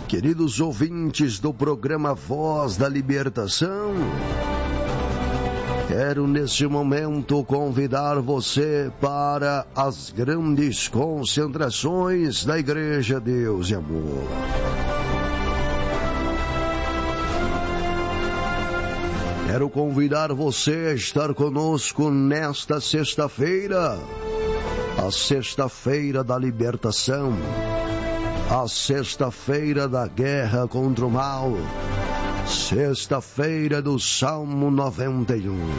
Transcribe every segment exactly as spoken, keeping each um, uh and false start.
Queridos ouvintes do programa Voz da Libertação, quero nesse momento convidar você para as grandes concentrações da Igreja Deus e Amor. Quero convidar você a estar conosco nesta sexta-feira, a sexta-feira da libertação, a sexta-feira da guerra contra o mal, sexta-feira do Salmo noventa e um.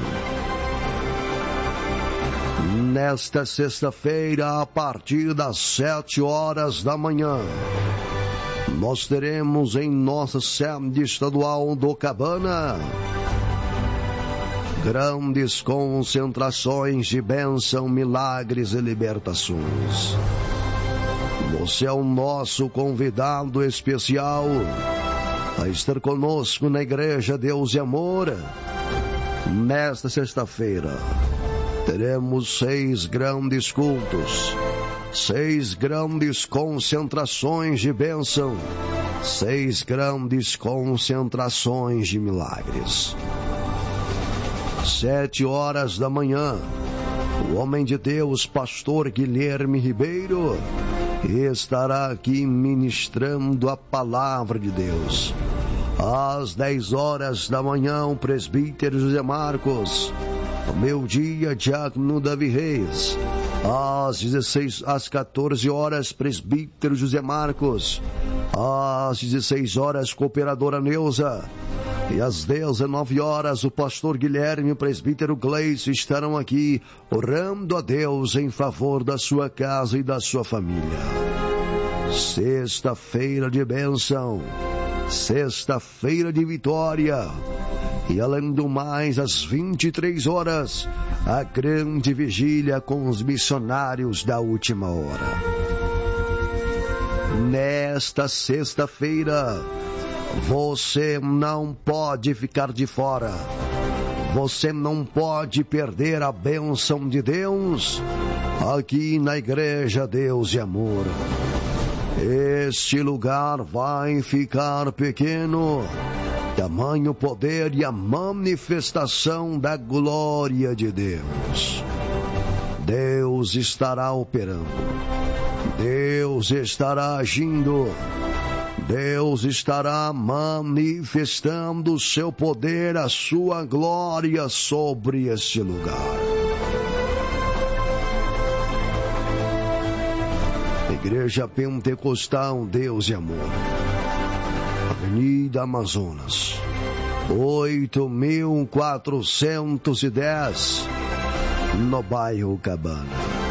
Nesta sexta-feira, a partir das sete horas da manhã, nós teremos em nossa sede estadual do Cabana grandes concentrações de bênção, milagres e libertações. Você é o nosso convidado especial a estar conosco na Igreja Deus e Amor. Nesta sexta-feira, teremos seis grandes cultos, seis grandes concentrações de bênção, seis grandes concentrações de milagres. Sete horas da manhã, o homem de Deus, pastor Guilherme Ribeiro, estará aqui ministrando a palavra de Deus. Às dez horas da manhã, o presbítero José Marcos, ao meio-dia, diácono Davi Reis. Às dezesseis, às quatorze horas, presbítero José Marcos. Às dezesseis horas, cooperadora Neuza. E às dezenove horas, o pastor Guilherme e o presbítero Gleice estarão aqui orando a Deus em favor da sua casa e da sua família. Sexta-feira de bênção, sexta-feira de vitória. E além do mais, às vinte e três horas, a grande vigília com os missionários da última hora. Nesta sexta-feira, você não pode ficar de fora. Você não pode perder a bênção de Deus aqui na Igreja Deus e Amor. Este lugar vai ficar pequeno, tamanho poder e a manifestação da glória de Deus. Deus estará operando. Deus estará agindo. Deus estará manifestando o seu poder, a sua glória sobre este lugar. Igreja Pentecostal Deus e Amor, Avenida Amazonas, oito mil quatrocentos e dez, no bairro Cabana.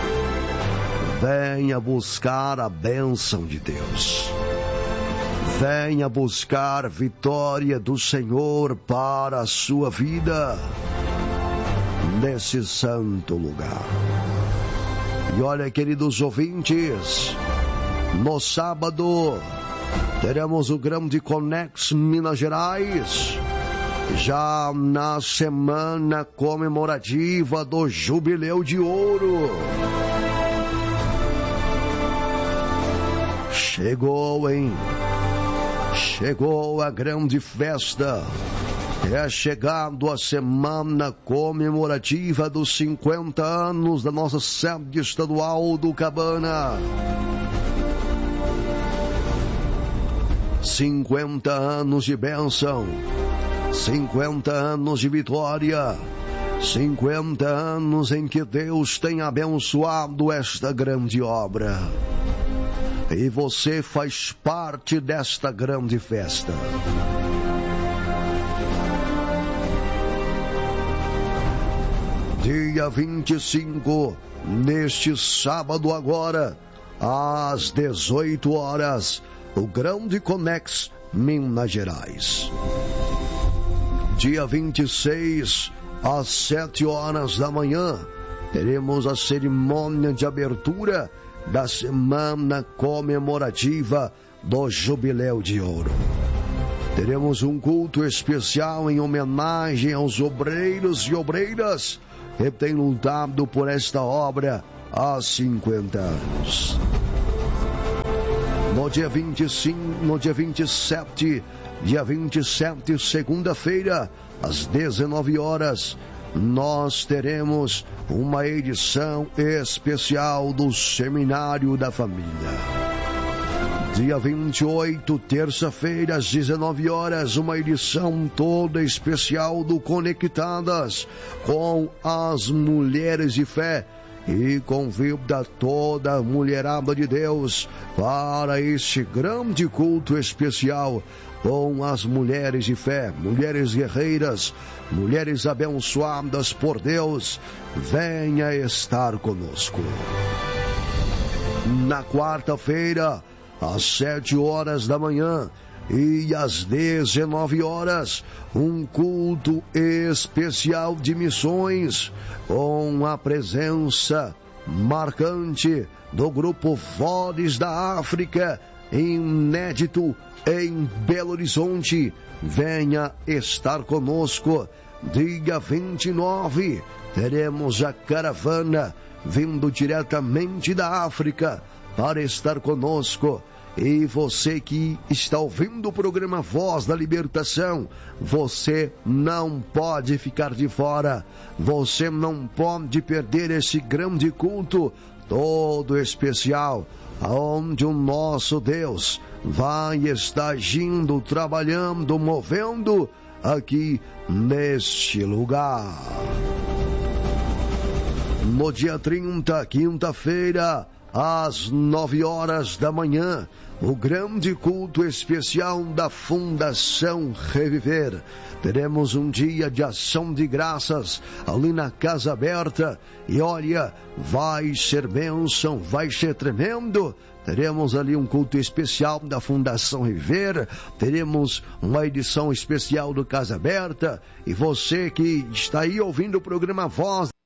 Venha buscar a bênção de Deus. Venha buscar vitória do Senhor para a sua vida nesse santo lugar. E olha, queridos ouvintes, no sábado teremos o Grande Conex Minas Gerais, já na semana comemorativa do Jubileu de Ouro. Chegou, hein? Chegou a grande festa. É chegando a semana comemorativa dos cinquenta anos da nossa sede estadual do Cabana. cinquenta anos de bênção, cinquenta anos de vitória, cinquenta anos em que Deus tem abençoado esta grande obra. E você faz parte desta grande festa. Dia vinte e cinco, neste sábado agora, às dezoito horas, o Grande Conex Minas Gerais. Dia vinte e seis, às sete horas da manhã, teremos a cerimônia de abertura da semana comemorativa do Jubileu de Ouro. Teremos um culto especial em homenagem aos obreiros e obreiras que têm lutado por esta obra há cinquenta anos. No dia vinte e cinco, no dia vinte e sete, dia vinte e sete, segunda-feira, às dezenove horas, nós teremos uma edição especial do Seminário da Família. Dia vinte e oito, terça-feira, às dezenove horas, uma edição toda especial do Conectadas com as Mulheres de Fé. E convida toda a mulherada de Deus para este grande culto especial com as mulheres de fé, mulheres guerreiras, mulheres abençoadas por Deus. Venha estar conosco. Na quarta-feira, às sete horas da manhã e às dezenove horas, um culto especial de missões com a presença marcante do grupo Vozes da África, inédito em Belo Horizonte. Venha estar conosco. Dia vinte e nove, teremos a caravana vindo diretamente da África para estar conosco. E você que está ouvindo o programa Voz da Libertação, você não pode ficar de fora. Você não pode perder esse grande culto todo especial, onde o nosso Deus vai estar agindo, trabalhando, movendo aqui neste lugar. No dia trinta, quinta-feira, às nove horas da manhã, o grande culto especial da Fundação Reviver. Teremos um dia de ação de graças ali na Casa Aberta. E olha, vai ser bênção, vai ser tremendo. Teremos ali um culto especial da Fundação Reviver. Teremos uma edição especial do Casa Aberta. E você que está aí ouvindo o programa Voz